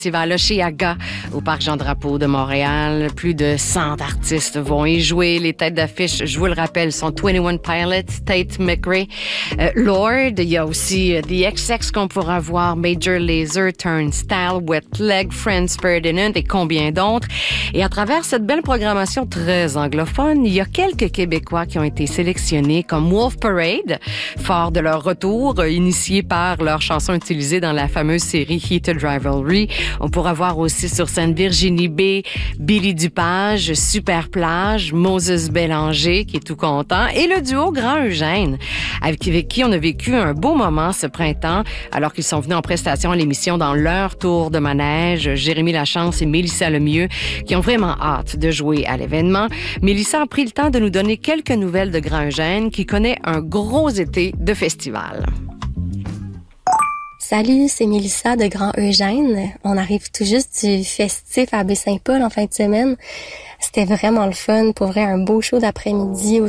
Festival Oshéaga au Parc Jean-Drapeau de Montréal. Plus de 100 artistes vont y jouer. Les têtes d'affiche, je vous le rappelle, sont 21 Pilots, Tate McRae, Lord. Il y a aussi The XX qu'on pourra voir, Major Lazer, Turnstile, Wet Leg, Franz Ferdinand et combien d'autres. Et à travers cette belle programmation très anglophone, il y a quelques Québécois qui ont été sélectionnés comme Wolf Parade, fort de leur retour, initié par leur chanson utilisée dans la fameuse série Heated Rivalry. On pourra voir aussi sur scène Virginie B, Billy Dupage, Super Plage, Moses Bélanger, qui est tout content, et le duo Grand Eugène, avec qui on a vécu un beau moment ce printemps, alors qu'ils sont venus en prestation à l'émission dans leur tour de manège, Jérémy Lachance et Mélissa Lemieux, qui ont vraiment hâte de jouer à l'événement. Mélissa a pris le temps de nous donner quelques nouvelles de Grand Eugène, qui connaît un gros été de festival. Salut, c'est Mélissa de Grand Eugène. On arrive tout juste du festif à Baie-Saint-Paul en fin de semaine. C'était vraiment le fun. Pour vrai, un beau show d'après-midi au